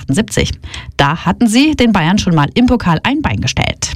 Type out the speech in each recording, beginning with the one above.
1978. Da hatten sie den Bayern schon mal im Pokal ein Bein gestellt.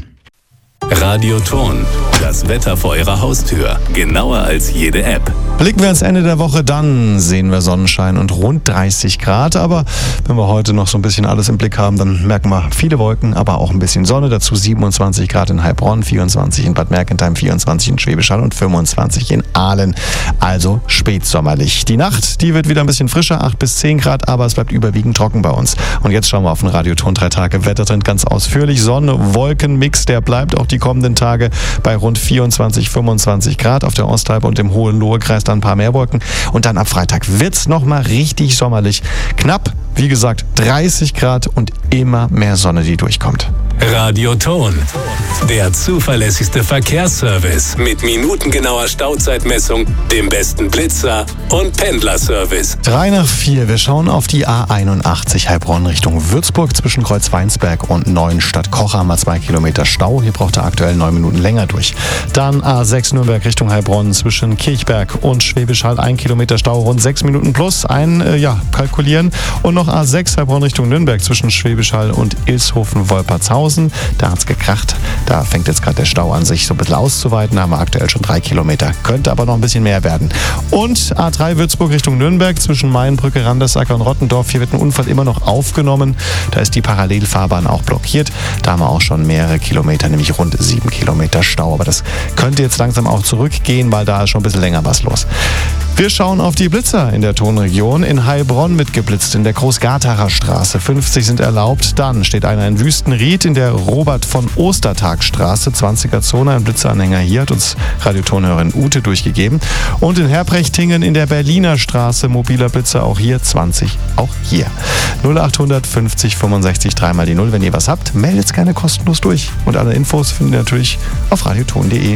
Radioton, das Wetter vor Ihrer Haustür, genauer als jede App. Blicken wir ans Ende der Woche, dann sehen wir Sonnenschein und rund 30 Grad. Aber wenn wir heute noch so ein bisschen alles im Blick haben, dann merken wir viele Wolken, aber auch ein bisschen Sonne. Dazu 27 Grad in Heilbronn, 24 in Bad Mergentheim, 24 in Schwäbisch Hall und 25 in Aalen. Also spätsommerlich. Die Nacht, die wird wieder ein bisschen frischer, 8 bis 10 Grad, aber es bleibt überwiegend trocken bei uns. Und jetzt schauen wir auf den Radioton 3 Tage Wettertrend ganz ausführlich. Sonne-Wolken-Mix, der bleibt auch die kommenden Tage bei rund 24, 25 Grad auf der Osthalbe und im Hohenlohe-Kreis dann ein paar mehr Wolken. Und dann ab Freitag wird's nochmal richtig sommerlich. Knapp, wie gesagt, 30 Grad und immer mehr Sonne, die durchkommt. Radioton, der zuverlässigste Verkehrsservice mit minutengenauer Stauzeitmessung, dem besten Blitzer und Pendlerservice. 3 nach 4, wir schauen auf die A81 Heilbronn Richtung Würzburg. Zwischen Kreuz-Weinsberg und Neuenstadt-Kocher haben wir 2 Kilometer Stau. Hier braucht er aktuell 9 Minuten länger durch. Dann A6 Nürnberg Richtung Heilbronn zwischen Kirchberg und Schwäbisch Hall 1 Kilometer Stau, rund 6 Minuten plus. Kalkulieren. Und noch A6 Heilbronn Richtung Nürnberg zwischen Schwäbisch Hall und Ilshofen-Wolpertshausen. Da hat's gekracht. Da fängt jetzt gerade der Stau an, sich so ein bisschen auszuweiten. Da haben wir aktuell schon 3 Kilometer. Könnte aber noch ein bisschen mehr werden. Und A3 Würzburg Richtung Nürnberg zwischen Mainbrücke, Randersacker und Rottendorf. Hier wird ein Unfall immer noch aufgenommen. Da ist die Parallelfahrbahn auch blockiert. Da haben wir auch schon mehrere Kilometer, nämlich rund 7 Kilometer Stau. Aber das könnte jetzt langsam auch zurückgehen, weil da ist schon ein bisschen länger was los. Wir schauen auf die Blitzer in der Tonregion. In Heilbronn wird geblitzt, in der Großgartacher Straße. 50 sind erlaubt. Dann steht einer in Wüstenried in der Robert-von-Ostertag-Straße. 20er-Zone, ein Blitzeranhänger hier, hat uns Radiotonhörerin Ute durchgegeben. Und in Herprechtingen in der Berliner Straße, mobiler Blitzer, auch hier 20, auch hier. 0800 50 65 3 mal die 0. Wenn ihr was habt, meldet es gerne kostenlos durch. Und alle Infos findet ihr natürlich auf radioton.de.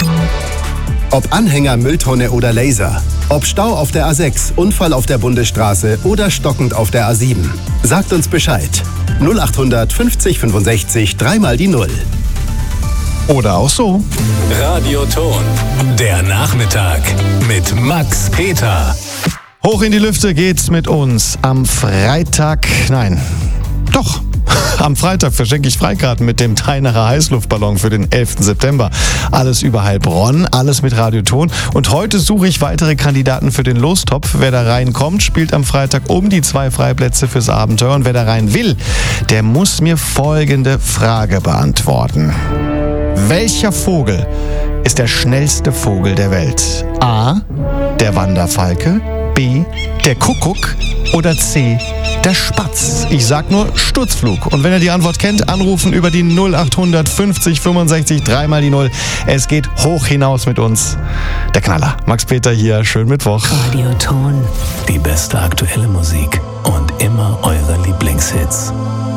Ob Anhänger, Mülltonne oder Laser. Ob Stau auf der A6, Unfall auf der Bundesstraße oder stockend auf der A7. Sagt uns Bescheid. 0800 50 65 3 mal die 0. Oder auch so. Radioton, der Nachmittag mit Max Peter. Hoch in die Lüfte geht's mit uns am Freitag. Nein, doch. Am Freitag verschenke ich Freikarten mit dem Teinacher Heißluftballon für den 11. September. Alles über Heilbronn, alles mit Radioton. Und heute suche ich weitere Kandidaten für den Lostopf. Wer da reinkommt, spielt am Freitag um die 2 Freiplätze fürs Abenteuer. Und wer da rein will, der muss mir folgende Frage beantworten. Welcher Vogel ist der schnellste Vogel der Welt? A. Der Wanderfalke, B. der Kuckuck oder C. der Spatz? Ich sag nur Sturzflug. Und wenn ihr die Antwort kennt, anrufen über die 0800 50 65 3 mal die 0. Es geht hoch hinaus mit uns. Der Knaller. Max Peter hier. Schönen Mittwoch. Radioton. Die beste aktuelle Musik und immer eure Lieblingshits.